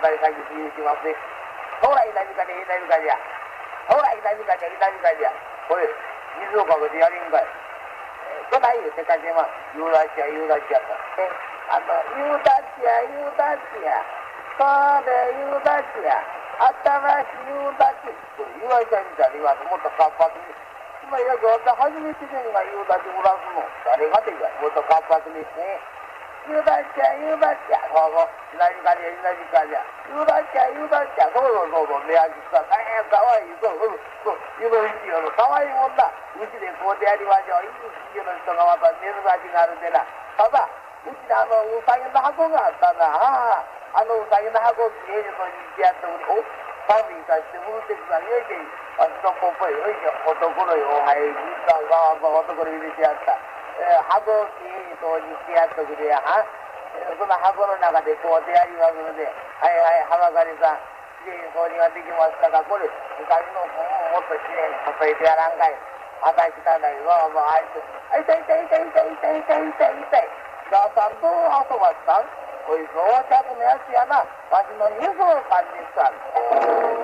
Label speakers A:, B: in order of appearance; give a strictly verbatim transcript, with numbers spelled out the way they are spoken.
A: たり先にしますね。ほら、稲光で稲光や。ほら、稲光で稲光や。これ、水をかけてやりんかい。そない言うてかけます。夕立や、夕立やと。あの、夕立や、夕立や。そうで、夕立や。新しい夕立って言われたみたいに言われて、もっと活発に。今、いや、初めてでが夕立降らすの。誰がでかい。もっと活発にね。夕立や、夕立や。そうそう。稲光や、稲光や。夕立や、夕立や。そうそうそうそう。目開きした。大変かわいい。そうそうそう。湯の日よのかわいいもんだ。うちでこうでやりましょう。いい家の人がまた珍しがるでな。ただ、うちであの、うさぎの箱があったな。ああ、あのうさぎの箱をきれいにとにしてやっておる。おパンにさしてふるってくさんよいけん。わしのぽっぽいよいけん。男のよ、はい、みんなが男に入れてやった。えー、箱をきれいにとにしてやっとくれや。はその箱の中でこうでやりますので、はいはい、浜狩さん、きれいに掃除ができましたが、これ、うさぎのもっときれいにほっといてやらんかい。また来たんだけど、もうあいつ、あいたいたいたいたいたいたいたいたい。母さんどう遊ばしたん？こいつ、横着のやつやな。わしの味噌を感じしたんだ。